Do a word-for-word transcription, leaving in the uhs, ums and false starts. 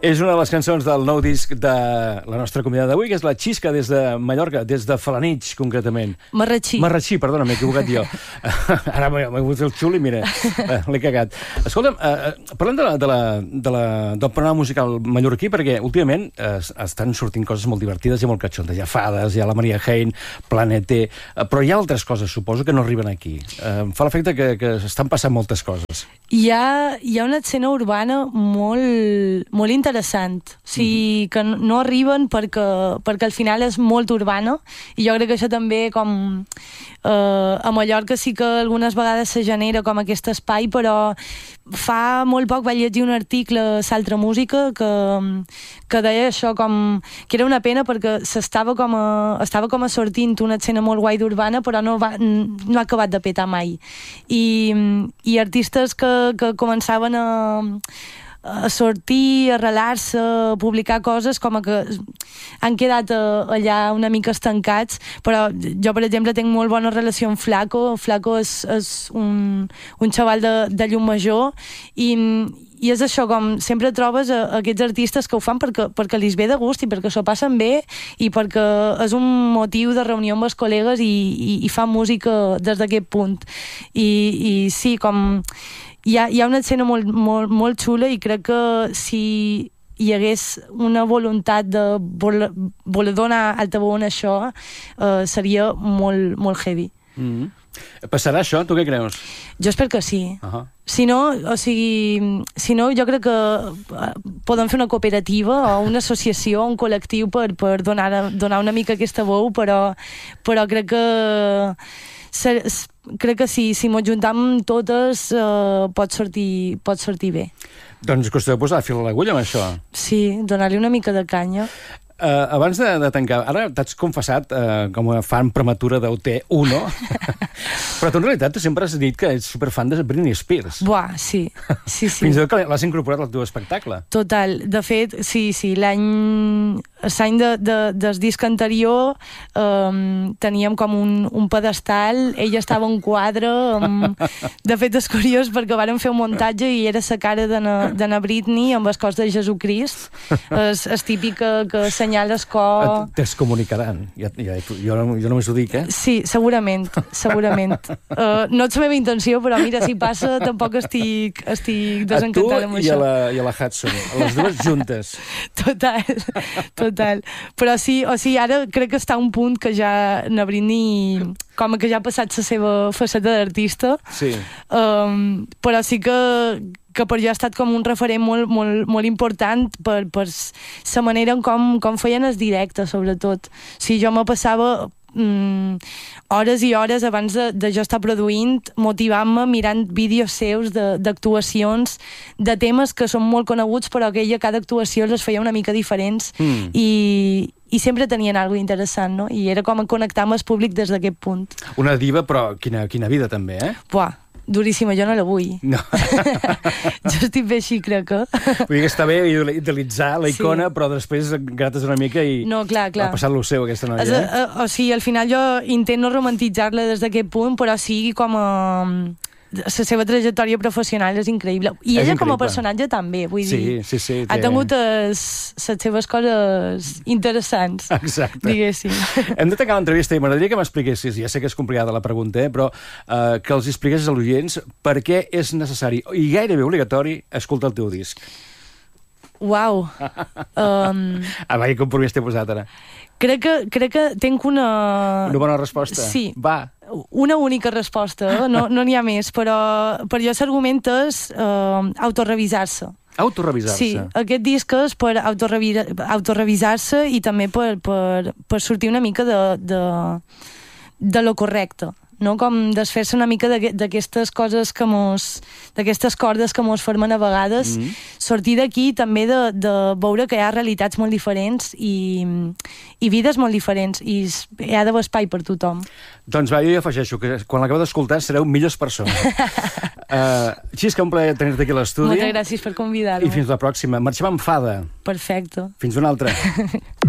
És una de les cançons del nou disc de la nostra convidada d'avui, que és la Xisca, des de Mallorca, des de Felanitx, concretament. Marratxí. Marratxí, perdona, m'he equivocat jo. Ara m'he hagut el xul i mira, l'he cagat. Escolta'm, eh, parlem de la, de la, de la, del programa musical mallorquí, perquè últimament eh, estan sortint coses molt divertides i molt catxondes. Hi ha Fades, hi ha la Maria Hein, Planete, eh, però hi ha altres coses, suposo, que no arriben aquí. Eh, em fa l'efecte que, que estan passant moltes coses. Hi ha, hi ha una escena urbana molt, molt interessant. interessant, o sigui, que no arriben perquè, perquè al final és molt urbana, i jo crec que això també com eh, a Mallorca sí que algunes vegades se genera com aquest espai, però fa molt poc vaig llegir un article a Saltra Música que, que deia això com que era una pena perquè s'estava com a, estava com a sortint una escena molt guai d'urbana, però no, va, no ha acabat de petar mai, i, i artistes que, que començaven a a sortir, a arrelar-se, a publicar coses com que han quedat allà una mica estancats, però jo, per exemple, tinc molt bona relació amb Flaco. Flaco és, és un, un xaval de, de llum major, i, i és això, com sempre trobes a, a aquests artistes que ho fan perquè, perquè li ve de gust i perquè s'ho passen bé i perquè és un motiu de reunió amb els col·legues i, i, i fan música des d'aquest punt. I, i sí, com Hi ha, hi ha una escena molt, molt, molt xula, i crec que si hi hagués una voluntat de voler, voler donar altaveu a això, eh, seria molt, molt heavy. Mm-hmm. Passarà això? Tu què creus? Jo espero que sí. Uh-huh. Si no, o sigui, si no, jo crec que podem fer una cooperativa o una associació, un col·lectiu per, per donar, donar una mica aquesta veu, però, però crec que ser, crec que sí, si m'ho juntam totes eh, pot, sortir, pot sortir bé. Doncs costa de posar fil a l'agulla amb això. Sí, donar-li una mica de canya. Uh, abans de, de tancar, ara t'has confessat uh, com a fan prematura d'O T uno, però tu en realitat tu sempre has dit que ets superfan de Britney Spears. Buah, sí, sí, sí. Fins i tot que l'has incorporat al teu espectacle. Total, de fet, sí, sí, l'any l'any de, de, del disc anterior um, teníem com un, un pedestal, ella estava en quadre, um, de fet és curiós perquè vàrem fer un muntatge i era la cara d'Anna Britney amb el cos de Jesucrist, és, és típic que, que assenyala el cor... Te'ls comunicaran, ja, ja, jo, jo només ho dic, eh? Sí, segurament, segurament. Uh, no és la meva intenció, però mira, si passa tampoc estic, estic desencantada amb això. A tu i a la, i a la Hudson, les dues juntes. Total, total. Però sí, o sigui, ara crec que està a un punt que ja na Britney com que ja ha passat la seva faceta d'artista, sí. um, però sí que que per jo ha estat com un referent molt, molt, molt important per, per la manera en com, com feien els directes, sobretot. Si jo me passava mm, hores i hores abans de, de jo estar produint, motivant-me mirant vídeos seus d'actuacions, de, de temes que són molt coneguts, però que ella cada actuació les feia una mica diferents, mm. i, i sempre tenien alguna cosa interessant, no? I era com a connectar amb el públic des d'aquest punt. Una diva, però quina, quina vida també, eh? Buah, duríssima, jo no la vull. No. Jo estic bé així, crec que... Vull dir que està bé idealitzar la icona, sí. Però després grates una mica i... No, clar, clar. Ha passat lo seu, aquesta noia, es, eh? O, o sigui, al final jo intento romantitzar-la des d'aquest punt, però sigui com a... la seva trajectòria professional és increïble. I és ella increïble. Com a personatge també, vull sí, dir. Sí, sí, ha tingut les seves coses interessants. Exacte. Diguéssim. Hem de tancar l'entrevista i m'agradaria que m'expliquessis, ja sé que és complicada la pregunta, eh, però eh, que els expliquessis als oients per què és necessari i gairebé obligatori escoltar el teu disc. Uau. Um... Ah, va, quin compromís t'he posat ara? Crec que, crec que tinc una... Una bona resposta? Sí. Va. Una única resposta, no n'hi no ha més, però per jo l'argument és uh, autorevisar-se. Autorevisar-se? Sí, aquest disc és per autorevisar-se i també per, per, per sortir una mica de, de, de lo correcte, no? Com desfer-se una mica d'aquestes coses que mos... d'aquestes cordes que mos formen a vegades, mm-hmm. sortir d'aquí també de, de veure que hi ha realitats molt diferents i, i vides molt diferents, i hi ha d'haver espai per tothom. Doncs va, jo hi afegeixo que quan l'acabeu d'escoltar sereu millors persones. uh, Xisca, un plaer tenir-te aquí a l'estudi. Moltes gràcies per convidar-me. I fins la pròxima. Marxem amb Fada. Perfecte. Fins una altra.